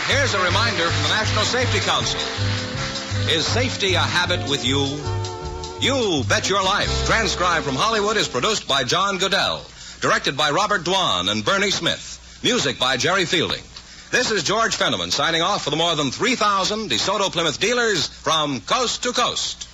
Here's a reminder from the National Safety Council. Is safety a habit with you? You Bet Your Life, transcribed from Hollywood, is produced by John Goodell. Directed by Robert Dwan and Bernie Smith. Music by Jerry Fielding. This is George Fenneman signing off for the more than 3,000 DeSoto Plymouth dealers from coast to coast.